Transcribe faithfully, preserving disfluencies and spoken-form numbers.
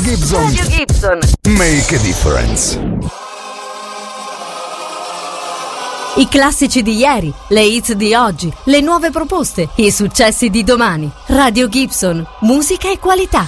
Gibson. Radio Gibson. Make a difference. I classici di ieri, le hits di oggi, le nuove proposte, i successi di domani. Radio Gibson, musica e qualità.